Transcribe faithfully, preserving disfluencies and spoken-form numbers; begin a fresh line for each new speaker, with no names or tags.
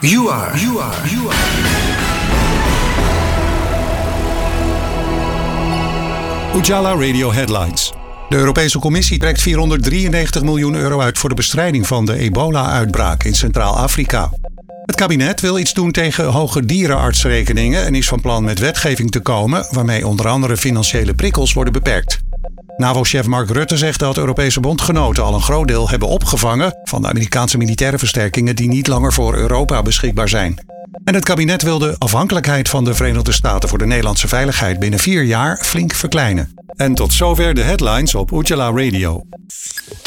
You are, you are, you are.
Ujala Radio Headlines. De Europese Commissie trekt vierhonderddrieënnegentig miljoen euro uit voor de bestrijding van de ebola-uitbraak in Centraal-Afrika. Het kabinet wil iets doen tegen hoge dierenartsrekeningen en is van plan met wetgeving te komen waarmee onder andere financiële prikkels worden beperkt. NAVO-chef Mark Rutte zegt dat Europese bondgenoten al een groot deel hebben opgevangen van de Amerikaanse militaire versterkingen die niet langer voor Europa beschikbaar zijn. En het kabinet wil de afhankelijkheid van de Verenigde Staten voor de Nederlandse veiligheid binnen vier jaar flink verkleinen. En tot zover de headlines op Ujala Radio.